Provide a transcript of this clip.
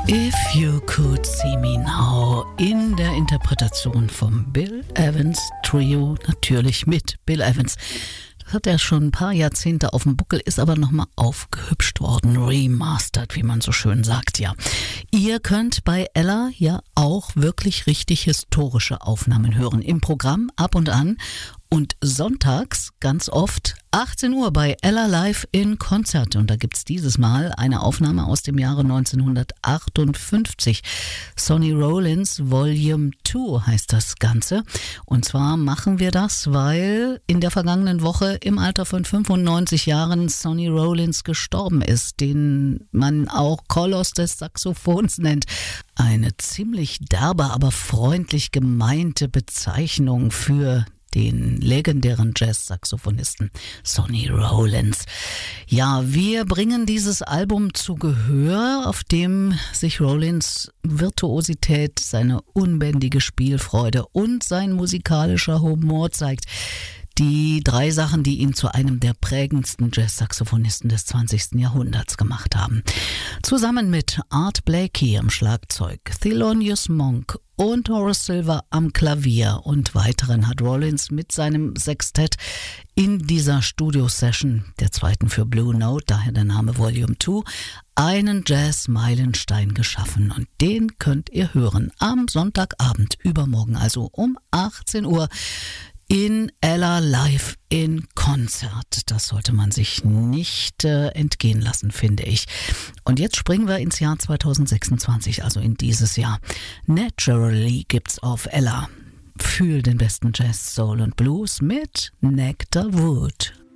If You Could See Me Now in der Interpretation vom Bill Evans Trio, natürlich mit Bill Evans. Das hat er schon ein paar Jahrzehnte auf dem Buckel, ist aber nochmal aufgehübscht worden, remastered, wie man so schön sagt, ja. Ihr könnt bei Ella ja auch wirklich richtig historische Aufnahmen hören, im Programm ab und an. Und sonntags ganz oft 18 Uhr bei Ella Live in Konzert. Und da gibt's dieses Mal eine Aufnahme aus dem Jahre 1958. Sonny Rollins Volume 2 heißt das Ganze. Und zwar machen wir das, weil in der vergangenen Woche im Alter von 95 Jahren Sonny Rollins gestorben ist, den man auch Koloss des Saxophons nennt. Eine ziemlich derbe, aber freundlich gemeinte Bezeichnung für den legendären Jazz-Saxophonisten Sonny Rollins. Ja, wir bringen dieses Album zu Gehör, auf dem sich Rollins Virtuosität, seine unbändige Spielfreude und sein musikalischer Humor zeigt. Die drei Sachen, die ihn zu einem der prägendsten Jazz-Saxophonisten des 20. Jahrhunderts gemacht haben. Zusammen mit Art Blakey am Schlagzeug, Thelonious Monk und Horace Silver am Klavier und weiteren hat Rollins mit seinem Sextett in dieser Studio-Session, der zweiten für Blue Note, daher der Name Volume 2, einen Jazz-Meilenstein geschaffen. Und den könnt ihr hören am Sonntagabend, übermorgen, also um 18 Uhr. In Ella Live in Konzert. Das sollte man sich nicht entgehen lassen, finde ich. Und jetzt springen wir ins Jahr 2026, also in dieses Jahr. Naturally gibt's auf Ella. Fühl den besten Jazz, Soul und Blues mit Nectar Wood.